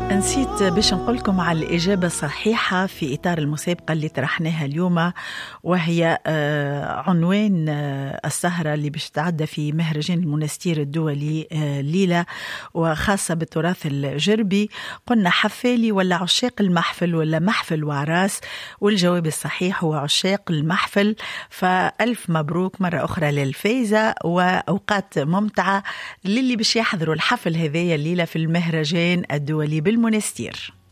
نسيت باش نقولكم على الإجابة الصحيحة في إطار المسابقة اللي طرحناها اليوم، وهي عنوان السهرة اللي باش تعدى في مهرجان المنستير الدولي ليلة، وخاصة بالتراث الجربي. قلنا حفالي ولا عشاق المحفل ولا محفل وعراس، والجواب الصحيح هو عشاق المحفل. فألف مبروك مرة أخرى للفايزة، وأوقات ممتعة للي باش يحضروا الحفل هذايا الليلة في المهرجان الدولي بالمنستير.